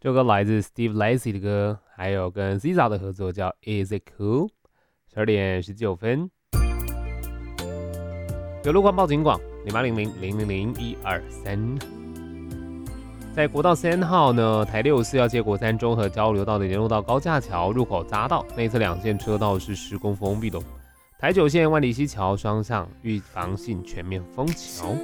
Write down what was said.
这首歌来自 Steve Lacy 的歌，还有跟 SZA 的合作叫 Is It Cool。12:19，有路况报警广0800000123。在国道3号呢，台64要接国三中和交流道的联络道高架桥入口匝道内侧2线车道是施工封闭的。台9线万里溪桥双向预防性全面封桥。